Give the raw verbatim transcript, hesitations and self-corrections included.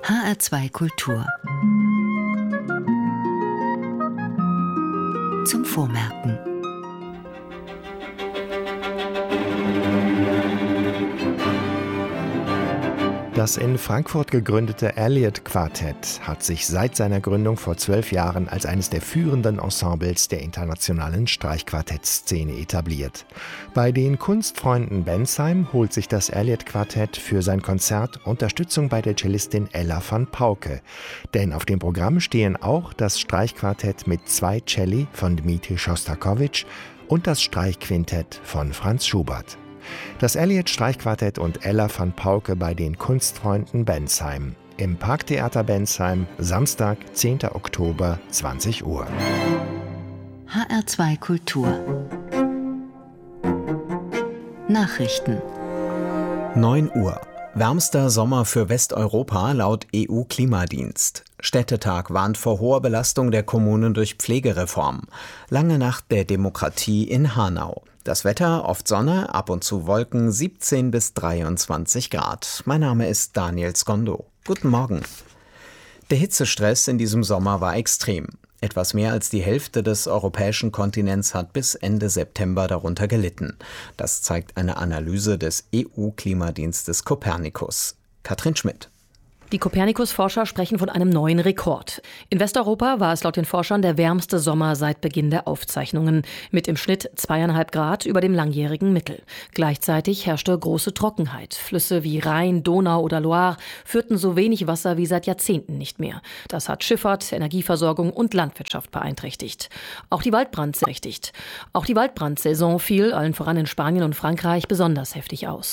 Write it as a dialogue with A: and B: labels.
A: H R zwei Kultur. Zum Vormerken.
B: Das in Frankfurt gegründete Elliott-Quartett hat sich seit seiner Gründung vor zwölf Jahren als eines der führenden Ensembles der internationalen Streichquartettszene etabliert. Bei den Kunstfreunden Bensheim holt sich das Elliott-Quartett für sein Konzert Unterstützung bei der Cellistin Ella van Pauke. Denn auf dem Programm stehen auch das Streichquartett mit zwei Celli von Dmitri Schostakowitsch und das Streichquintett von Franz Schubert. Das Elliott-Streichquartett und Ella van Pauke bei den Kunstfreunden Bensheim. Im Parktheater Bensheim, Samstag, zehnten Oktober, zwanzig Uhr.
A: H R zwei Kultur. Nachrichten.
C: neun Uhr. Wärmster Sommer für Westeuropa laut E U-Klimadienst. Städtetag warnt vor hoher Belastung der Kommunen durch Pflegereform. Lange Nacht der Demokratie in Hanau. Das Wetter, oft Sonne, ab und zu Wolken, siebzehn bis dreiundzwanzig Grad. Mein Name ist Daniel Skondo. Guten Morgen. Der Hitzestress in diesem Sommer war extrem. Etwas mehr als die Hälfte des europäischen Kontinents hat bis Ende September darunter gelitten. Das zeigt eine Analyse des E U-Klimadienstes Copernicus. Katrin Schmidt.
D: Die Copernicus-Forscher sprechen von einem neuen Rekord. In Westeuropa war es laut den Forschern der wärmste Sommer seit Beginn der Aufzeichnungen, mit im Schnitt zweieinhalb Grad über dem langjährigen Mittel. Gleichzeitig herrschte große Trockenheit. Flüsse wie Rhein, Donau oder Loire führten so wenig Wasser wie seit Jahrzehnten nicht mehr. Das hat Schifffahrt, Energieversorgung und Landwirtschaft beeinträchtigt. Auch die Waldbrandsaison Auch die Waldbrandsaison fiel, allen voran in Spanien und Frankreich, besonders heftig aus.